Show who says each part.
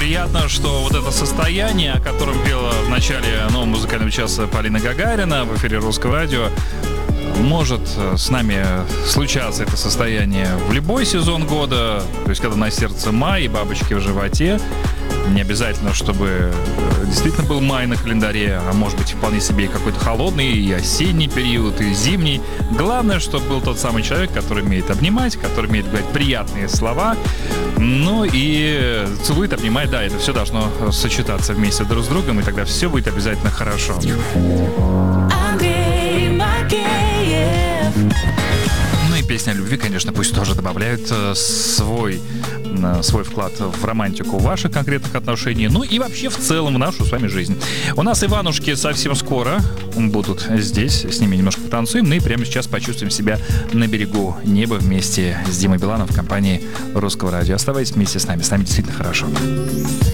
Speaker 1: приятно, что вот это состояние, о котором пела в начале нового музыкального часа Полина Гагарина в эфире Русского радио, может с нами случаться это состояние в любой сезон года. То есть, когда на сердце май и бабочки в животе. Не обязательно, чтобы действительно был май на календаре, а может быть вполне себе и какой-то холодный, и осенний период, и зимний. Главное, чтобы был тот самый человек, который умеет обнимать, который умеет говорить приятные слова, ну и целует, обнимает. Да, это все должно сочетаться вместе друг с другом, и тогда все будет обязательно хорошо. Ну и песня о любви, конечно, пусть тоже добавляют свой вклад в романтику ваших конкретных отношений, ну и вообще в целом в нашу с вами жизнь. У нас Иванушки совсем скоро будут здесь, с ними немножко потанцуем, ну и прямо сейчас почувствуем себя на берегу неба вместе с Димой Биланом в компании Русского радио. Оставайтесь вместе с нами действительно хорошо.